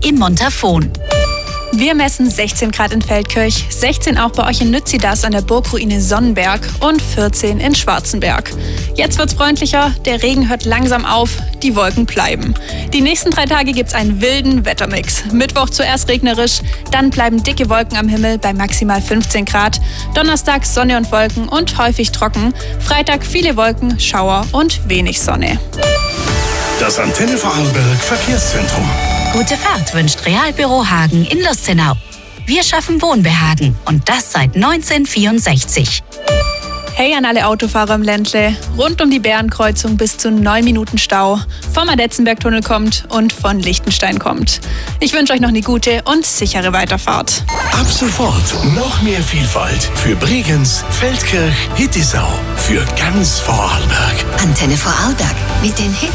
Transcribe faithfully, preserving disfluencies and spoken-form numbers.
im Montafon. Wir messen sechzehn Grad in Feldkirch, sechzehn auch bei euch in Nützidas an der Burgruine Sonnenberg und vierzehn in Schwarzenberg. Jetzt wird's freundlicher, der Regen hört langsam auf, die Wolken bleiben. Die nächsten drei Tage gibt's einen wilden Wettermix. Mittwoch zuerst regnerisch, dann bleiben dicke Wolken am Himmel bei maximal fünfzehn Grad. Donnerstag Sonne und Wolken und häufig trocken. Freitag viele Wolken, Schauer und wenig Sonne. Das Antenne Vorarlberg Verkehrszentrum. Gute Fahrt wünscht Realbüro Hagen in Lustenau. Wir schaffen Wohnbehagen und das seit neunzehnhundertvierundsechzig. Hey an alle Autofahrer im Ländle. Rund um die Bärenkreuzung bis zu neun Minuten Stau. Vom Adetzenbergtunnel kommt und von Lichtenstein kommt. Ich wünsche euch noch eine gute und sichere Weiterfahrt. Ab sofort noch mehr Vielfalt für Bregenz, Feldkirch, Hittisau, für ganz Vorarlberg. Antenne Vorarlberg mit den Hits.